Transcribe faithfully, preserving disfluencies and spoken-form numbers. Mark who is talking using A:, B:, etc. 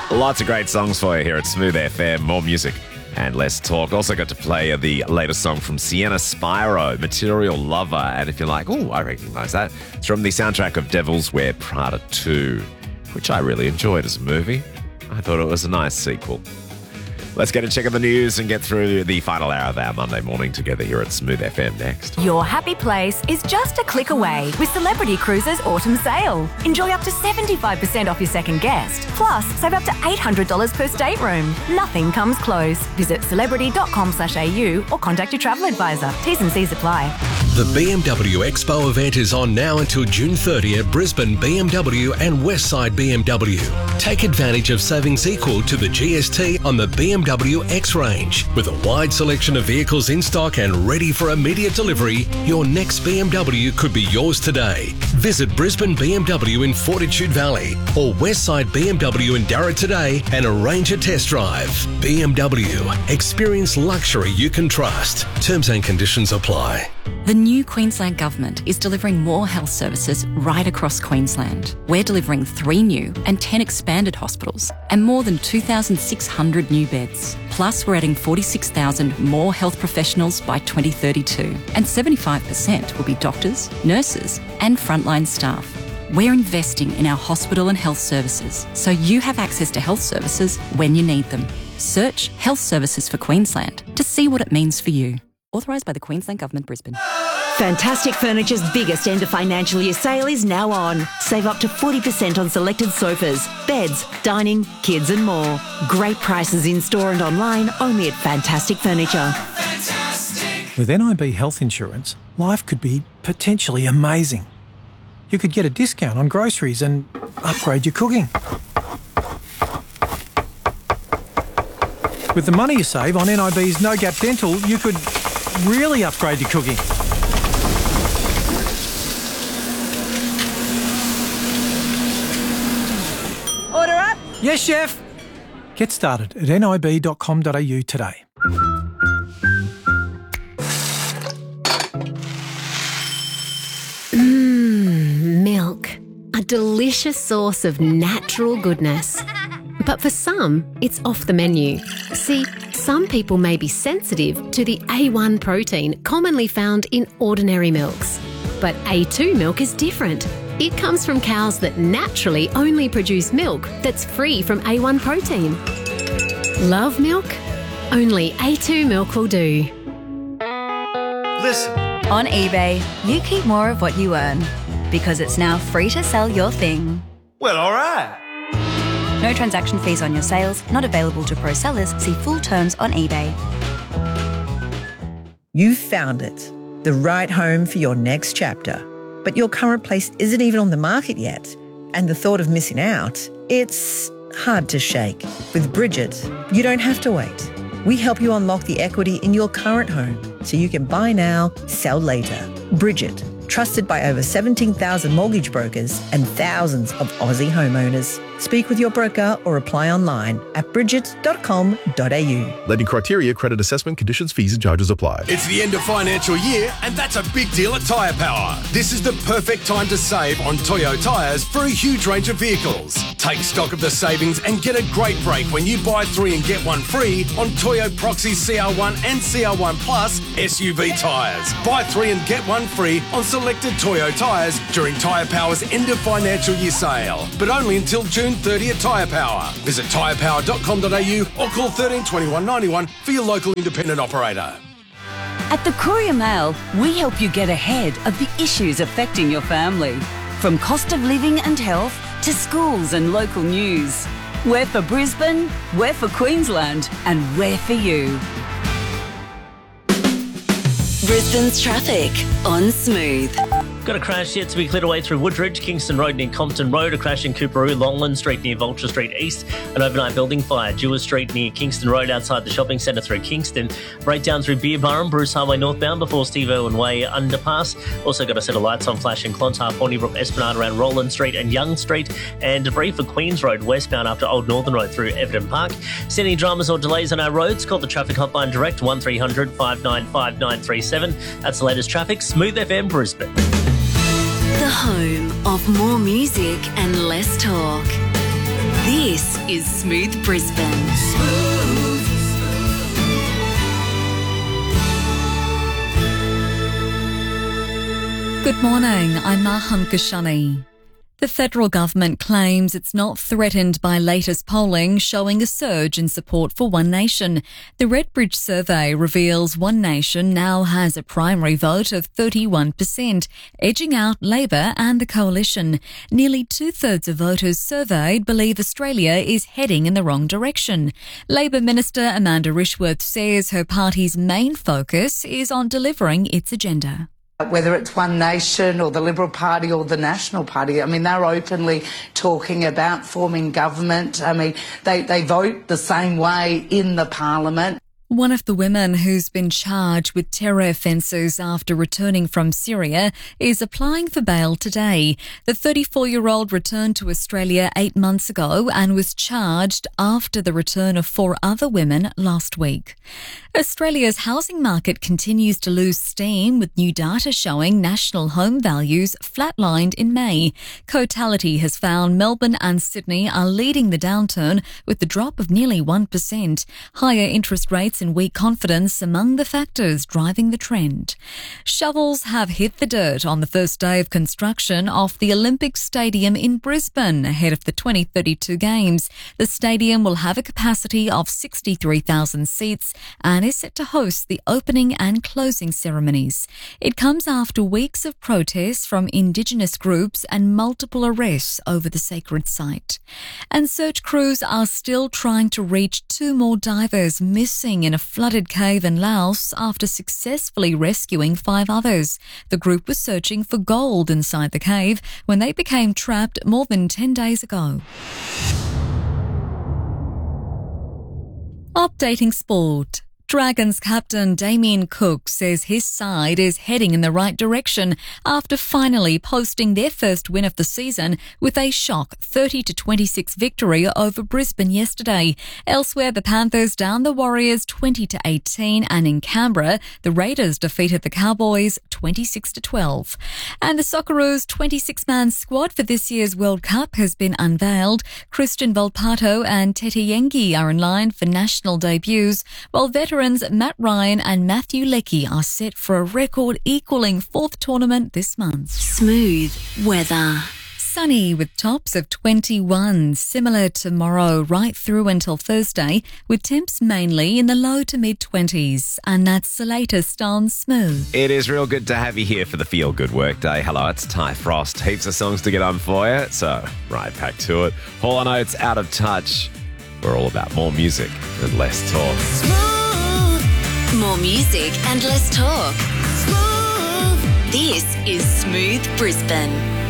A: Lots of great songs for you here at Smooth F M. More music and less talk. Also got to play the latest song from Sienna Spyro, Material Lover. And if you're like, oh, I recognise that, it's from the soundtrack of Devil's Wear Prada two, which I really enjoyed as a movie. I thought it was a nice sequel. Let's get a check of the news and get through the final hour of our Monday morning together here at Smooth F M next.
B: Your happy place is just a click away with Celebrity Cruises Autumn Sale. Enjoy up to seventy-five percent off your second guest. Plus, save up to eight hundred dollars per stateroom. Nothing comes close. Visit celebrity dot com slash a u or contact your travel advisor. T's and C's apply.
C: The B M W Expo event is on now until June thirtieth at Brisbane B M W and Westside B M W. Take advantage of savings equal to the G S T on the B M W X range. With a wide selection of vehicles in stock and ready for immediate delivery, your next B M W could be yours today. Visit Brisbane B M W in Fortitude Valley or Westside B M W in Darra today and arrange a test drive. B M W. Experience luxury you can trust. Terms and conditions apply.
D: The new Queensland Government is delivering more health services right across Queensland. We're delivering three new and ten expanded hospitals and more than two thousand six hundred new beds. Plus, we're adding forty-six thousand more health professionals by twenty thirty-two, and seventy-five percent will be doctors, nurses and frontline staff. We're investing in our hospital and health services so you have access to health services when you need them. Search Health Services for Queensland to see what it means for you. Authorised by the Queensland Government, Brisbane.
E: Fantastic Furniture's biggest end of financial year sale is now on. Save up to forty percent on selected sofas, beds, dining, kids and more. Great prices in store and online only at Fantastic Furniture.
F: Fantastic. With N I B health insurance, life could be potentially amazing. You could get a discount on groceries and upgrade your cooking. With the money you save on N I B's No Gap Dental, you could really upgrade your cooking.
E: Order up.
F: Yes, chef. Get started at n i b dot com dot a u today.
G: Mmm, milk. A delicious source of natural goodness. But for some, it's off the menu. See, some people may be sensitive to the A one protein commonly found in ordinary milks. But A two milk is different. It comes from cows that naturally only produce milk that's free from A one protein. Love milk? Only A two milk will do.
H: Listen.
B: On eBay, you keep more of what you earn because it's now free to sell your thing.
H: Well, all right.
B: No transaction fees on your sales, not available to pro sellers. See full terms on eBay.
I: You've found it, the right home for your next chapter. But your current place isn't even on the market yet. And the thought of missing out, it's hard to shake. With Bridget, you don't have to wait. We help you unlock the equity in your current home so you can buy now, sell later. Bridget, trusted by over seventeen thousand mortgage brokers and thousands of Aussie homeowners. Speak with your broker or apply online at bridget dot com dot a u.
J: Lending criteria, credit assessment, conditions, fees and charges apply.
K: It's the end of financial year and that's a big deal at Tyre Power. This is the perfect time to save on Toyo tyres for a huge range of vehicles. Take stock of the savings and get a great break when you buy three and get one free on Toyo Proxy C R one and C R one Plus S U V tyres. Buy three and get one free on selected Toyo tyres during Tyre Power's end of financial year sale. But only until June thirtieth at Tyre Power. Visit tyre power dot com dot a u or call one three two one nine one for your local independent operator.
L: At the Courier Mail, we help you get ahead of the issues affecting your family. From cost of living and health to schools and local news. We're for Brisbane, we're for Queensland, and we're for you.
M: Brisbane's traffic on Smooth.
N: Got a crash yet to be cleared away through Woodridge, Kingston Road near Compton Road, a crash in Cooperoo, Longland Street near Vulture Street East, an overnight building fire, Dewar Street near Kingston Road outside the shopping centre through Kingston, breakdown through Beerburrum, Bruce Highway northbound before Steve Irwin Way underpass. Also got a set of lights on flash in Clontarf, Hornybrook, Esplanade around Roland Street and Young Street, and debris for Queens Road westbound after Old Northern Road through Everton Park. See any dramas or delays on our roads? Call the traffic hotline direct one three hundred five nine five nine three seven. That's the latest traffic. Smooth F M Brisbane.
M: The home of more music and less talk. This This is Smooth Brisbane. Smooth.
H: Good morning, I'm Maham Kashani. The federal government claims it's not threatened by latest polling showing a surge in support for One Nation. The Redbridge survey reveals One Nation now has a primary vote of thirty-one percent, edging out Labor and the Coalition. Nearly two-thirds of voters surveyed believe Australia is heading in the wrong direction. Labor Minister Amanda Rishworth says her party's main focus is on delivering its agenda.
O: Whether it's One Nation or the Liberal Party or the National Party, I mean, they're openly talking about forming government. I mean, they, they vote the same way in the Parliament.
H: One of the women who's been charged with terror offences after returning from Syria is applying for bail today. The thirty-four-year-old returned to Australia eight months ago and was charged after the return of four other women last week. Australia's housing market continues to lose steam, with new data showing national home values flatlined in May. Cotality has found Melbourne and Sydney are leading the downturn with the drop of nearly one percent. Higher interest rates and weak confidence among the factors driving the trend. Shovels have hit the dirt on the first day of construction off the Olympic Stadium in Brisbane ahead of the twenty thirty-two Games. The stadium will have a capacity of sixty-three thousand seats and is set to host the opening and closing ceremonies. It comes after weeks of protests from Indigenous groups and multiple arrests over the sacred site. And search crews are still trying to reach two more divers missing in a flooded cave in Laos after successfully rescuing five others. The group was searching for gold inside the cave when they became trapped more than ten days ago. Updating sport. Dragons captain Damien Cook says his side is heading in the right direction after finally posting their first win of the season with a shock thirty to twenty-six victory over Brisbane yesterday. Elsewhere, the Panthers downed the Warriors twenty to eighteen, and in Canberra, the Raiders defeated the Cowboys twenty-six to twelve. And the Socceroos' twenty-six-man squad for this year's World Cup has been unveiled. Christian Volpato and Tete Yengi are in line for national debuts, while veterans Matt Ryan and Matthew Leckie are set for a record-equalling fourth tournament this month.
M: Smooth weather.
H: Sunny with tops of twenty-one, similar tomorrow right through until Thursday, with temps mainly in the low to mid-twenties. And that's the latest on Smooth.
A: It is real good to have you here for the Feel Good Workday. Hello, it's Ty Frost. Heaps of songs to get on for you, so right back to it. Hall and Oates, Out of Touch. We're all about more music and less talk.
M: Smooth. More music and less talk. Smooth. This is Smooth Brisbane.